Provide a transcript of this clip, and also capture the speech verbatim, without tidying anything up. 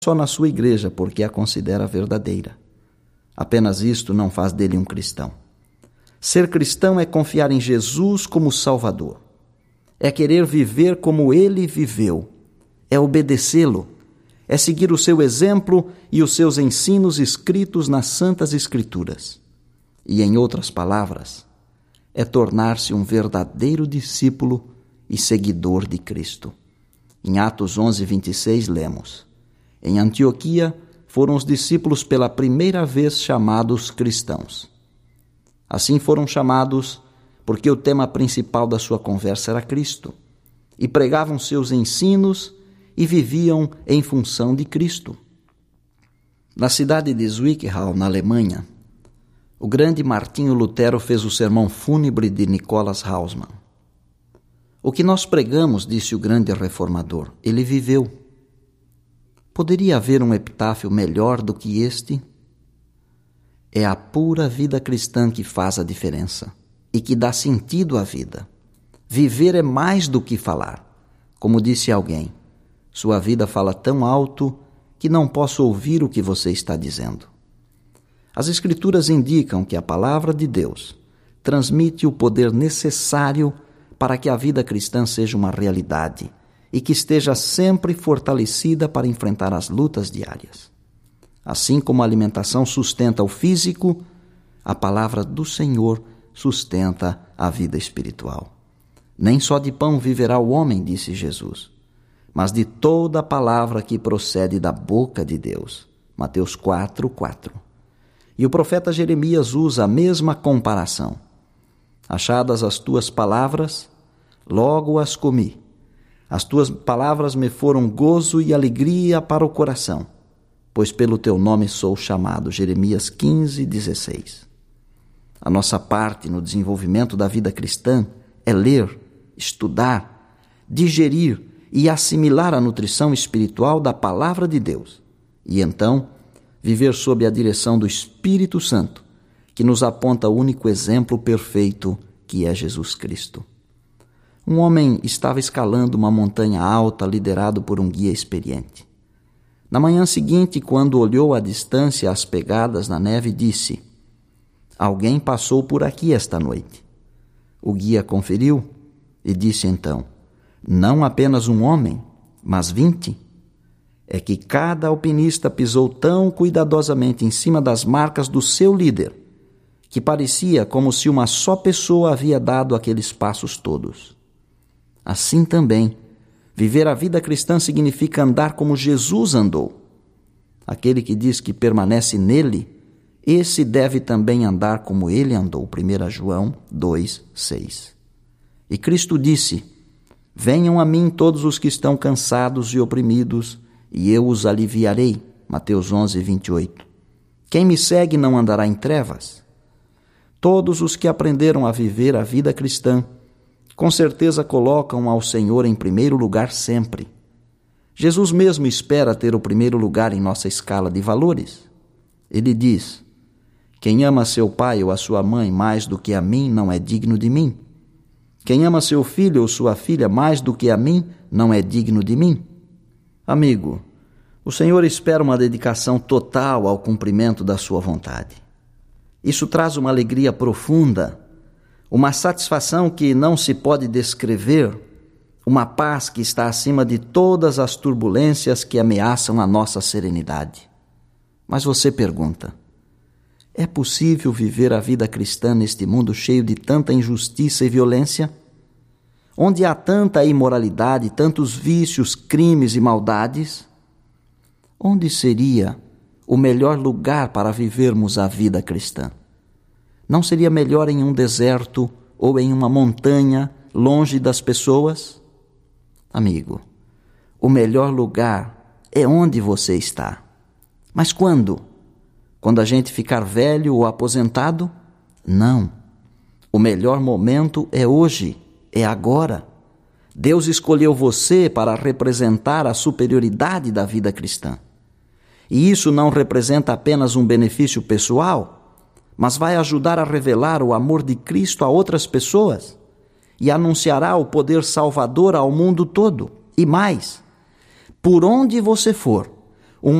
só na sua igreja porque a considera verdadeira. Apenas isto não faz dele um cristão. Ser cristão é confiar em Jesus como Salvador. É querer viver como ele viveu. É obedecê-lo. É seguir o seu exemplo e os seus ensinos escritos nas Santas Escrituras. E, em outras palavras, é tornar-se um verdadeiro discípulo e seguidor de Cristo. Em Atos onze, vinte e seis, lemos: em Antioquia foram os discípulos pela primeira vez chamados cristãos. Assim foram chamados porque o tema principal da sua conversa era Cristo, e pregavam seus ensinos e viviam em função de Cristo. Na cidade de Zwickau, na Alemanha, o grande Martinho Lutero fez o sermão fúnebre de Nikolaus Hausmann. O que nós pregamos, disse o grande reformador, ele viveu. Poderia haver um epitáfio melhor do que este? É a pura vida cristã que faz a diferença e que dá sentido à vida. Viver é mais do que falar. Como disse alguém, sua vida fala tão alto que não posso ouvir o que você está dizendo. As Escrituras indicam que a palavra de Deus transmite o poder necessário para que a vida cristã seja uma realidade e que esteja sempre fortalecida para enfrentar as lutas diárias. Assim como a alimentação sustenta o físico, a palavra do Senhor sustenta a vida espiritual. Nem só de pão viverá o homem, disse Jesus, mas de toda a palavra que procede da boca de Deus. Mateus quatro, quatro. E o profeta Jeremias usa a mesma comparação. Achadas as tuas palavras, logo as comi. As tuas palavras me foram gozo e alegria para o coração, pois pelo teu nome sou chamado. Jeremias quinze, dezesseis. A nossa parte no desenvolvimento da vida cristã é ler, estudar, digerir e assimilar a nutrição espiritual da palavra de Deus. E então, viver sob a direção do Espírito Santo, que nos aponta o único exemplo perfeito, que é Jesus Cristo. Um homem estava escalando uma montanha alta, liderado por um guia experiente. Na manhã seguinte, quando olhou à distância as pegadas na neve, disse: alguém passou por aqui esta noite. O guia conferiu e disse então: não apenas um homem, mas vinte. É que cada alpinista pisou tão cuidadosamente em cima das marcas do seu líder, que parecia como se uma só pessoa havia dado aqueles passos todos. Assim também, viver a vida cristã significa andar como Jesus andou. Aquele que diz que permanece nele, esse deve também andar como ele andou. primeira João dois, seis. E Cristo disse: venham a mim todos os que estão cansados e oprimidos, e eu os aliviarei. Mateus onze, vinte e oito. Quem me segue não andará em trevas. Todos os que aprenderam a viver a vida cristã, com certeza colocam ao Senhor em primeiro lugar sempre. Jesus mesmo espera ter o primeiro lugar em nossa escala de valores. Ele diz: quem ama seu pai ou a sua mãe mais do que a mim não é digno de mim. Quem ama seu filho ou sua filha mais do que a mim não é digno de mim. Amigo, o Senhor espera uma dedicação total ao cumprimento da sua vontade. Isso traz uma alegria profunda, uma satisfação que não se pode descrever, uma paz que está acima de todas as turbulências que ameaçam a nossa serenidade. Mas você pergunta: é possível viver a vida cristã neste mundo cheio de tanta injustiça e violência? Onde há tanta imoralidade, tantos vícios, crimes e maldades? Onde seria o melhor lugar para vivermos a vida cristã? Não seria melhor em um deserto ou em uma montanha, longe das pessoas? Amigo, o melhor lugar é onde você está. Mas quando? Quando a gente ficar velho ou aposentado? Não. O melhor momento é hoje, é agora. Deus escolheu você para representar a superioridade da vida cristã. E isso não representa apenas um benefício pessoal, mas vai ajudar a revelar o amor de Cristo a outras pessoas e anunciará o poder salvador ao mundo todo. E mais, por onde você for,